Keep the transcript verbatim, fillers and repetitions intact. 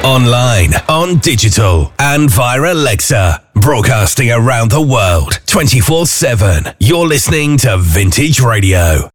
Online, on digital, and via Alexa. Broadcasting around the world, twenty-four seven. You're listening to Vintage Radio.